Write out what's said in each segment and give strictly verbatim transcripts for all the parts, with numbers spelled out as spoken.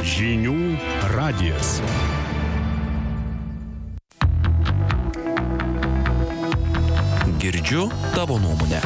Žinių radijas. Girdžiu tavo nuomonę.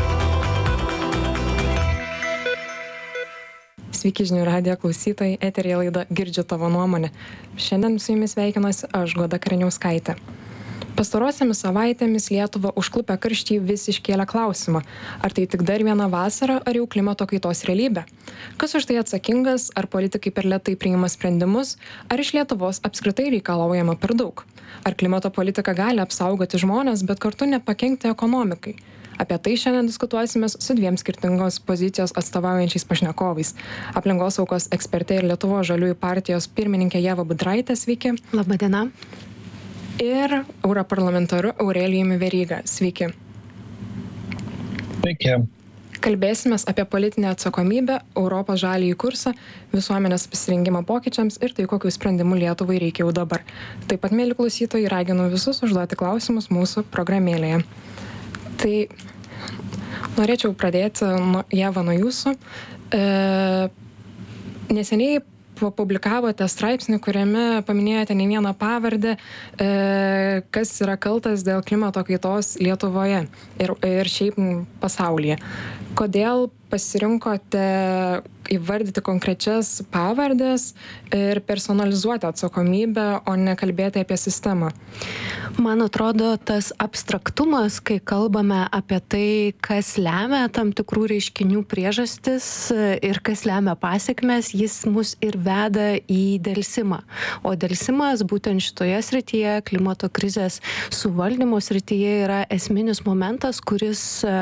Sveiki žinių radijo klausytojai, eteryje laida Girdžiu tavo nuomonę. Šiandien su jumis sveikinuosi aš, Goda Kariniauskaitė. Pastarosiamis savaitėmis Lietuvą užklupę karščiai vis iškėlė klausimą, ar tai tik dar viena vasara, ar jau klimato kaitos realybė. Kas už tai atsakingas, ar politikai per lėtai priima sprendimus, ar iš Lietuvos apskritai reikalaujama per daug. Ar klimato politika gali apsaugoti žmones, bet kartu nepakenkti ekonomikai. Apie tai šiandien diskutuosime su dviem skirtingos pozicijos atstovaujančiais pašnekovais. Aplinkosaugos ekspertė ir Lietuvos žaliųjų partijos pirmininkė Ieva Budraitė, sveiki. Labą dieną. Ir europarlamentaru Aurelijumi Veryga, sveiki. Sveiki. Kalbėsimės apie politinę atsakomybę, Europos žaliąjį kursą, visuomenės pasirengimą pokyčiams ir tai, kokių sprendimų Lietuvai reikia jau dabar. Taip pat, mėly klausytojai, raginu visus užduoti klausimus mūsų programėlėje. Tai norėčiau pradėti nuo Ieva nuo jūsų. E, neseniai publikavote straipsnį, kuriame paminėjote ne vieną pavardę, e, kas yra kaltas dėl klimato kaitos Lietuvoje ir, ir šiaip pasaulyje. Kodėl pasirinkote įvardyti konkrečias pavardės ir personalizuoti atsakomybę, o ne kalbėti apie sistemą? Man atrodo, tas abstraktumas, kai kalbame apie tai, kas lemia tam tikrų reiškinių priežastis ir kas lemia pasekmes, jis mus ir veda į delsimą. O delsimas būtent šitoje srityje, klimato krizės suvaldymo srityje, yra esminis momentas, kuris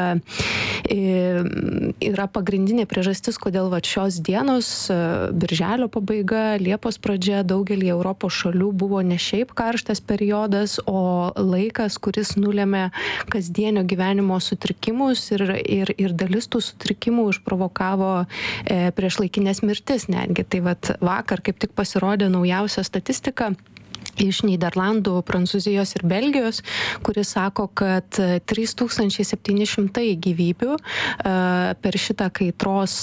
yra pagrindinė priežastis, kodėl va šios dienos, birželio pabaiga, Liepos pradžia daugelį Europos šalių buvo ne šiaip karštas periodas, o laikas, kuris nulėmė kasdienio gyvenimo sutrikimus ir, ir, ir dalis tų sutrikimų išprovokavo e, priešlaikinės mirtis netgi. Tai vat vakar kaip tik pasirodė naujausia statistika iš Nyderlandų, Prancūzijos ir Belgijos, kuris sako, kad trys tūkstančiai septyni šimtai gyvybių per šitą kaitros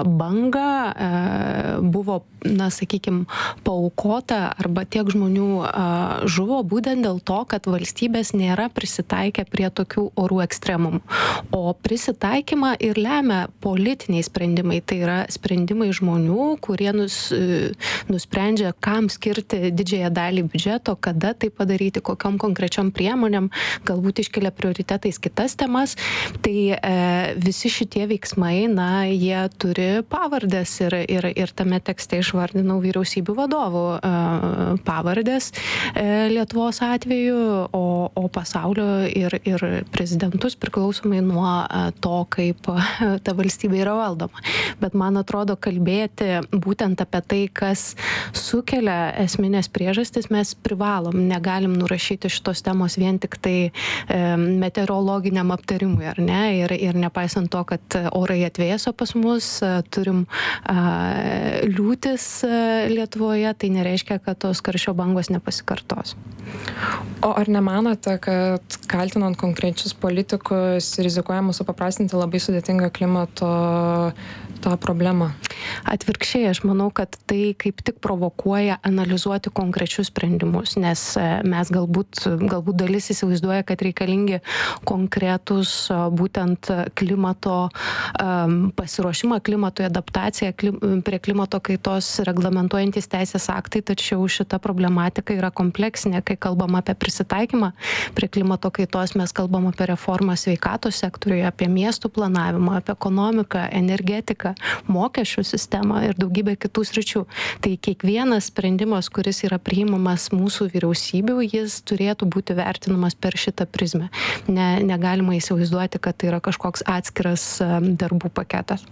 bangą buvo, na, sakykime, paaukota arba tiek žmonių žuvo būtent dėl to, kad valstybės nėra prisitaikę prie tokių orų ekstremumų. O prisitaikymą ir lemia politiniai sprendimai, tai yra sprendimai žmonių, kurie nus, nusprendžia, kam skirti didžiąją dalį biudžeto, kada tai padaryti, kokiom konkrečiom priemonėm, galbūt iškelia prioritetais kitas temas. Tai e, visi šitie veiksmai, na, jie turi pavardės ir, ir, ir tame tekste išvardinau vyriausybių vadovų e, pavardės e, Lietuvos atveju, o, o pasaulio ir, ir prezidentus priklausomai nuo e, to, kaip e, ta valstybė yra valdoma. Bet man atrodo, kalbėti būtent apie tai, kas sukelia esminės priežastis, mes privalom, negalim nurašyti šitos temos vien tik tai e, meteorologiniam aptarimui, ar ne? Ir, ir nepaisant to, kad orai atvėso pas mus, turim a, liūtis Lietuvoje, tai nereiškia, kad tos karščio bangos nepasikartos. O ar nemanote, kad kaltinant konkrečius politikus rizikuojama supaprastinti labai sudėtingą klimato tą problemą? Atvirkščiai, aš manau, kad tai kaip tik provokuoja analizuoti konkrečius sprendimus, nes mes galbūt, galbūt dalis įsivaizduoja, kad reikalingi konkretus būtent klimato um, pasiruošimą, klimatui adaptaciją, klim, prie klimato kaitos reglamentuojantis teisės aktai, tačiau šita problematika yra kompleksinė. Kai kalbam apie prisitaikymą prie klimato kaitos, mes kalbam apie reformą sveikatos sektoriuje, apie miestų planavimą, apie ekonomiką, energetiką, mokesčių sistemą ir daugybę kitų sričių. Tai kiekvienas sprendimas, kuris yra priimamas mūsų vyriausybių, jis turėtų būti vertinamas per šitą prizmę. Ne, negalima įsivaizduoti, kad tai yra kažkoks atskiras darbų paketas.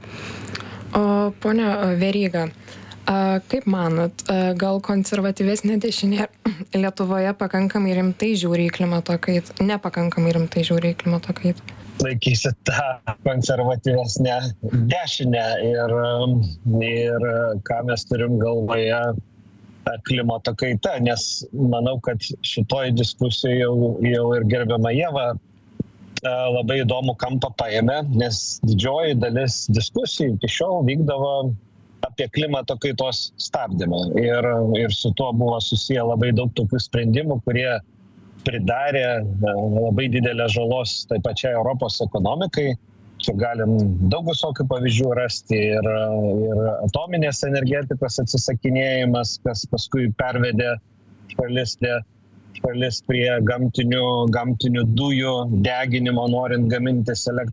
O ponia Veryga, kaip manot, gal konservatyvesnė dešinė Lietuvoje pakankamai rimtai žiūri į klimato kaitą, nepakankamai rimtai žiūri į klimato kaitą? Laikysi tą konservatyvesnę dešinę ir, ir ką mes turim galvoje tą klimato kaitą, nes manau, kad šitoj diskusijoj jau, jau ir gerbiama Ieva labai įdomų kampą paėmė, nes didžioji dalis diskusijų iki šiol vykdavo apie klimato kaitos stabdymą. Ir, ir su tuo buvo susiję labai daug tokių sprendimų, kurie pridarė labai didelę žalos tai pačiai Europos ekonomikai. Čia galim daug visokių pavyzdžių rasti ir, ir atominės energetikos atsisakinėjimas, kas paskui pervedė šalis, šalis prie gamtinių, gamtinių dujų deginimo, norint gamintis elektrą.